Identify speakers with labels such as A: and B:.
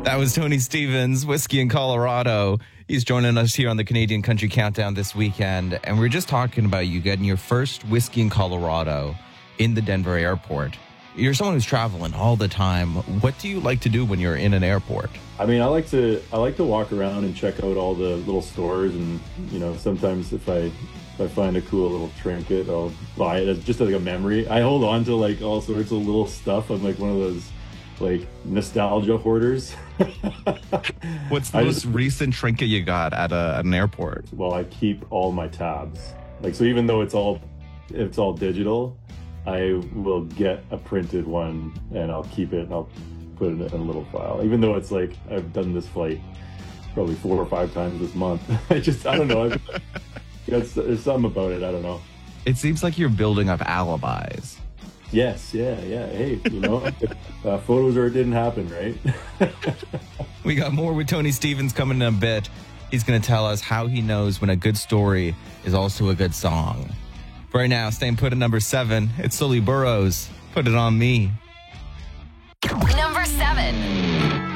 A: That was Tony Stevens, Whiskey in Colorado. He's joining us here on the Canadian Country Countdown this weekend. And we're just talking about you getting your first Whiskey in Colorado in the Denver airport. You're someone who's traveling all the time. What do you like to do when you're in an airport?
B: I mean, I like to walk around and check out all the little stores, and sometimes if I find a cool little trinket, I'll buy it as just like a memory. I hold on to like all sorts of little stuff. I'm like one of those like nostalgia hoarders.
A: What's the most recent trinket you got at an airport?
B: Well, I keep all my tabs. Like, so even though it's all digital, I will get a printed one and I'll keep it and I'll put it in a little file. Even though it's like I've done this flight probably 4 or 5 times this month. I don't know. There's something about it. I don't know.
A: It seems like you're building up alibis.
B: Yes, yeah. Hey, photos or it didn't happen, right?
A: We got more with Tony Stevens coming in a bit. He's going to tell us how he knows when a good story is also a good song. For right now, staying put at number 7, it's Sully Burrows, Put It On Me.